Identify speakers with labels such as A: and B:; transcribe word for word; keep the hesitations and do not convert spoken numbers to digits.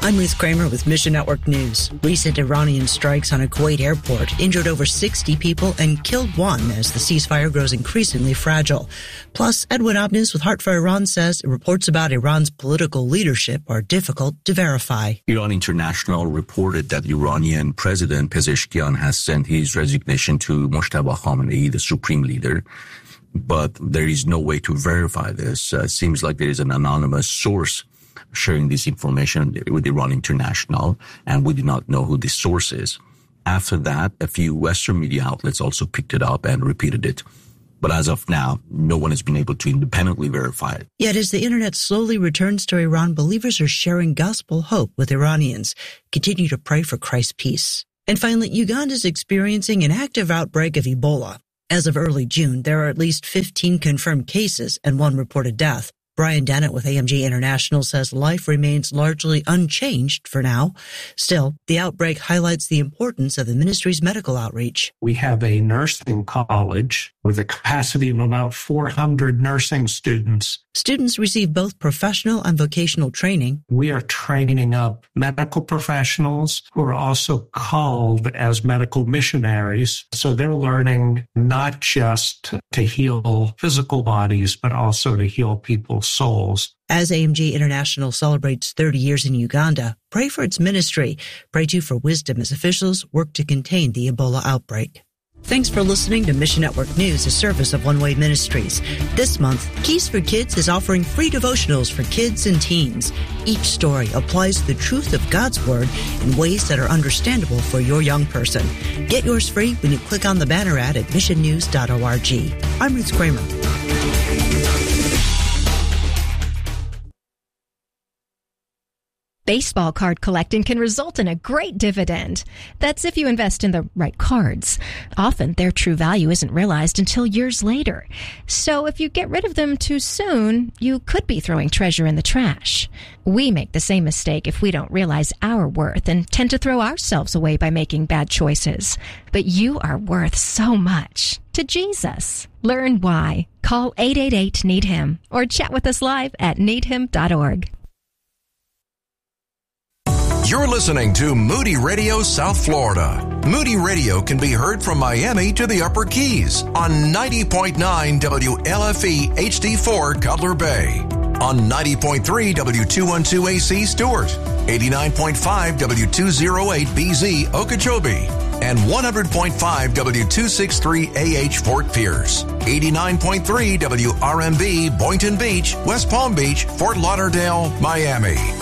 A: I'm Ruth Kramer with Mission Network News. Recent Iranian strikes on a Kuwait airport injured over sixty people and killed one as the ceasefire grows increasingly fragile. Plus, Edwin Obnes with Heart for Iran says reports about Iran's political leadership are difficult to verify.
B: Iran International reported that Iranian President Pezeshkian has sent his resignation to Mojtaba Khamenei, the supreme leader. But there is no way to verify this. Uh, it seems like there is an anonymous source sharing this information with Iran International, and we do not know who this source is. After that, a few Western media outlets also picked it up and repeated it. But as of now, no one has been able to independently verify it.
A: Yet as the internet slowly returns to Iran, believers are sharing gospel hope with Iranians. Continue to pray for Christ's peace. And finally, Uganda is experiencing an active outbreak of Ebola. As of early June, there are at least fifteen confirmed cases and one reported death. Brian Dennett with A M G International says life remains largely unchanged for now. Still, the outbreak highlights the importance of the ministry's medical outreach.
C: We have a nursing college with a capacity of about four hundred nursing students.
A: Students receive both professional and vocational training.
C: We are training up medical professionals who are also called as medical missionaries. So they're learning not just to heal physical bodies, but also to heal people's souls.
A: As A M G International celebrates thirty years in Uganda, pray for its ministry. Pray too for wisdom as officials work to contain the Ebola outbreak. Thanks for listening to Mission Network News, a service of One Way Ministries. This month, Keys for Kids is offering free devotionals for kids and teens. Each story applies the truth of God's Word in ways that are understandable for your young person. Get yours free when you click on the banner ad at mission news dot org. I'm Ruth Kramer.
D: Baseball card collecting can result in a great dividend. That's if you invest in the right cards. Often their true value isn't realized until years later. So if you get rid of them too soon, you could be throwing treasure in the trash. We make the same mistake if we don't realize our worth and tend to throw ourselves away by making bad choices. But you are worth so much to Jesus. Learn why. Call eight eight eight, need him or chat with us live at need him dot org.
E: You're listening to Moody Radio South Florida. Moody Radio can be heard from Miami to the Upper Keys on ninety point nine W L F E H D four Cutler Bay, on ninety point three W two twelve A C Stewart, eighty-nine point five W two oh eight B Z Okeechobee, and one hundred point five W two sixty-three A H Fort Pierce, eighty-nine point three W R M B Boynton Beach, West Palm Beach, Fort Lauderdale, Miami.